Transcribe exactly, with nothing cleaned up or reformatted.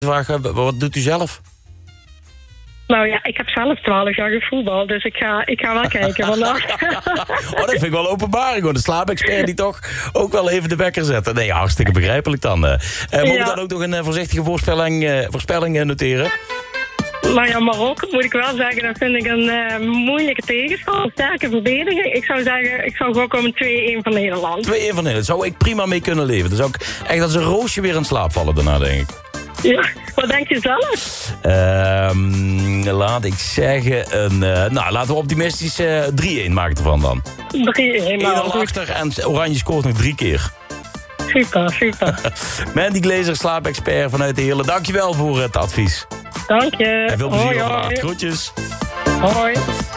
Vraag, wat doet u zelf? Nou ja, ik heb zelf twaalf jaar gevoetbald, dus ik ga, ik ga wel kijken vandaag. Oh, dat vind ik wel openbaring, hoor. De slaapexpert die toch ook wel even de wekker zetten. Nee, hartstikke begrijpelijk dan. Uh, mogen we ja. dan ook nog een uh, voorzichtige voorspelling, uh, voorspelling uh, noteren? Nou ja, Marokko moet ik wel zeggen, dat vind ik een uh, moeilijke tegenstander. Sterke verdediging. Ik zou zeggen, ik zou gewoon komen twee-een van Nederland. twee-een van Nederland, zou ik prima mee kunnen leven. Dus ook echt als een roosje weer in slaap vallen daarna, denk ik. Ja, wat denk je zelf? Uh, laat ik zeggen, een, uh, nou, laten we optimistisch uh, drie-een maken ervan dan. drie-een, nou. één nul achter en Oranje scoort nog drie keer. Super, super. Mandy Glazer, slaapexpert vanuit de Heerlen. Dankjewel voor het advies. Dank je. En veel plezier hoi, op de Groetjes. Hoi.